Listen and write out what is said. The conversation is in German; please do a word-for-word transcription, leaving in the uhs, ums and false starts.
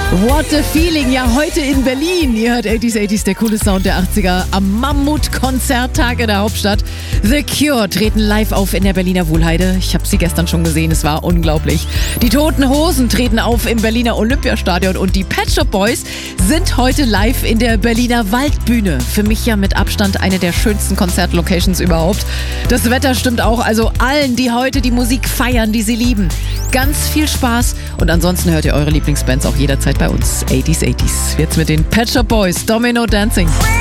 What a Feeling, ja heute in Berlin. Ihr hört achtziger achtziger, der coole Sound der achtziger am Mammut-Konzerttag in der Hauptstadt. The Cure treten live auf in der Berliner Wuhlheide. Ich habe sie gestern schon gesehen, es war unglaublich. Die Toten Hosen treten auf im Berliner Olympiastadion und die Pet Shop Boys sind heute live in der Berliner Waldbühne. Für mich ja mit Abstand eine der schönsten Konzertlocations überhaupt. Das Wetter stimmt auch, also allen, die heute die Musik feiern, die sie lieben. Ganz viel Spaß und ansonsten hört ihr eure Lieblingsbands auch jederzeit bei uns. achtziger achtziger. Jetzt mit den Pet Shop Boys, Domino Dancing.